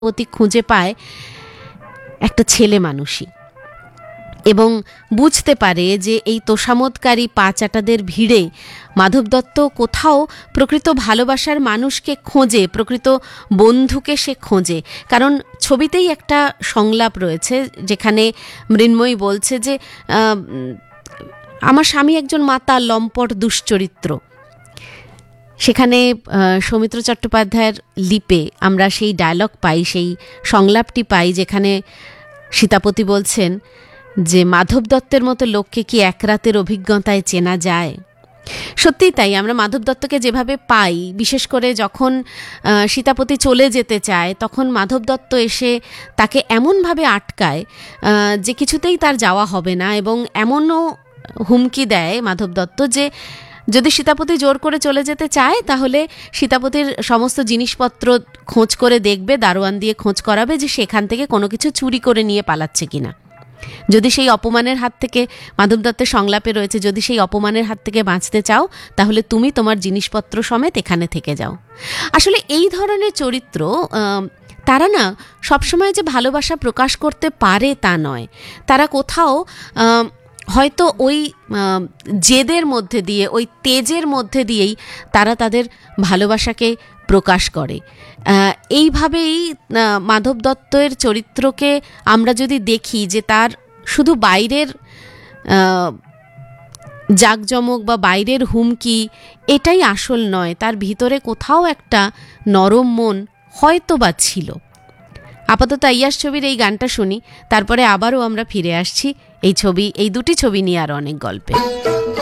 অতি খুঁজে পায় একটা ছেলে মানুষই, এবং বুঝতে পারে যে এই তোষামোদকারী পাচাটাদের ভিড়ে মাধব দত্ত কোথাও প্রকৃত ভালোবাসার মানুষকে খোঁজে, প্রকৃত বন্ধুকে সে খোঁজে। কারণ ছবিতেই একটা সংলাপ রয়েছে যেখানে মৃন্ময়ী বলছে যে আমার স্বামী একজন মাতাল, লম্পট, দুশ্চরিত্র। সেখানে সৌমিত্র চট্টোপাধ্যায়ের লিপে আমরা সেই ডায়লগ পাই, সেই সংলাপটি পাই, যেখানে সীতাপতি বলছেন যে মাধব দত্তের মতো লোককে কি এক রাতের অভিজ্ঞতায় চেনা যায়। সত্যিই তাই, আমরা মাধব দত্তকে যেভাবে পাই, বিশেষ করে যখন সীতাপতি চলে যেতে চায় তখন মাধব দত্ত এসে তাকে এমনভাবে আটকায় যে কিছুতেই তার যাওয়া হবে না, এবং এমনও হুমকি দেয় মাধব দত্ত যে যদি সীতাপতি জোর করে চলে যেতে চায় তাহলে সীতাপতির সমস্ত জিনিসপত্র খোঁজ করে দেখবে, দারোয়ান দিয়ে খোঁজ করাবে যে সেখান থেকে কোনো কিছু চুরি করে নিয়ে পালাচ্ছে কিনা। যদি সেই অপমানের হাত থেকে, মাধব দত্তের সংলাপে রয়েছে, যদি সেই অপমানের হাত থেকে বাঁচতে চাও তাহলে তুমি তোমার জিনিসপত্র সমেত এখানে থেকে যাও। আসলে এই ধরনের চরিত্র তারা না সবসময় যে ভালোবাসা প্রকাশ করতে পারে তা নয়, তারা কোথাও হয়তো ওই জেদের মধ্যে দিয়ে, ওই তেজের মধ্যে দিয়েই তারা তাদের ভালোবাসাকে প্রকাশ করে। এইভাবেই মাধব দত্তের চরিত্রকে আমরা যদি দেখি যে তার শুধু বাইরের জাঁকজমক বা বাইরের হুমকি এটাই আসল নয়, তার ভিতরে কোথাও একটা নরম মন হয়তো বা ছিল। আপাতত আইয়াস ছবির এই গানটা শুনি, তারপরে আবারও আমরা ফিরে আসছি এই দুটি ছবি নিয়ে আর অনেক গল্পে।